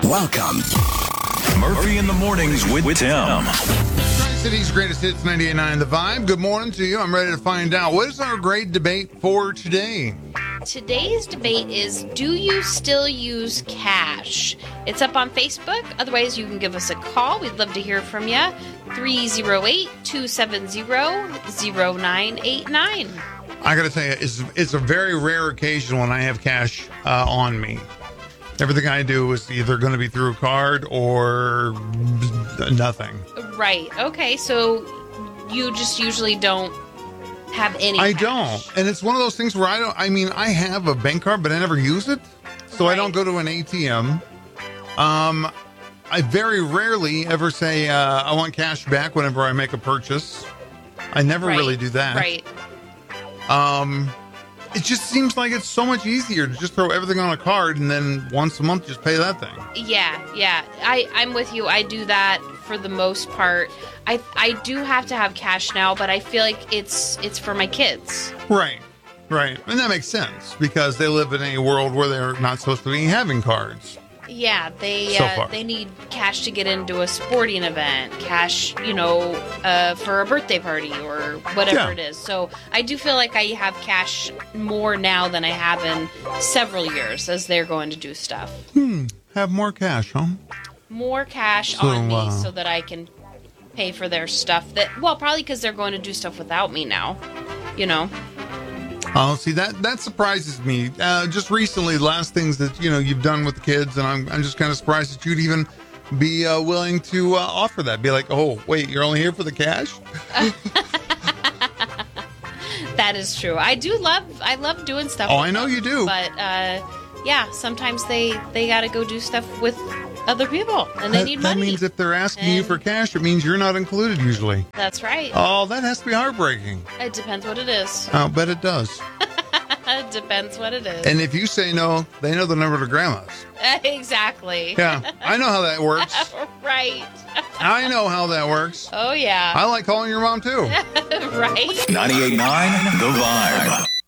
Welcome. Murphy in the Mornings with Tim. City's greatest hits, 98.9 The Vibe. Good morning to you. I'm ready to find out. What is our great debate for today? Today's debate is, do you still use cash? It's up on Facebook. Otherwise, you can give us a call. We'd love to hear from you. 308-270-0989. I got to tell you, it's a very rare occasion when I have cash on me. Everything I do is either going to be through a card or nothing. Right. Okay. So you just usually don't have any I cash. don't. And it's one of those things where I have a bank card, but I never use it. So I don't go to an ATM. I very rarely ever say I want cash back whenever I make a purchase. I never really do that. Right. It just seems like it's so much easier to just throw everything on a card and then once a month just pay that thing. Yeah. I'm with you. I do that for the most part. I do have to have cash now, but I feel like it's for my kids. Right. And that makes sense because they live in a world where they're not supposed to be having cards. Yeah, they need cash to get into a sporting event, cash, for a birthday party or whatever it is. So I do feel like I have cash more now than I have in several years as they're going to do stuff. Have more cash, huh? More cash on me so that I can pay for their stuff probably because they're going to do stuff without me now, Oh, see, that surprises me. Just recently, last things that, you've done with the kids, and I'm just kind of surprised that you'd even be willing to offer that. Be like, oh, wait, you're only here for the cash? That is true. I love doing stuff. Oh, I know you do. But, sometimes they got to go do stuff with other people, and they need money. That means if they're asking you for cash, it means you're not included usually. That's right. Oh, that has to be heartbreaking. It depends what it is. I'll bet it does. It depends what it is. And if you say no, they know the number to grandma's. Exactly. Yeah, I know how that works. Right. I know how that works. Oh, yeah. I like calling your mom, too. Right. 98.9 The Vibe.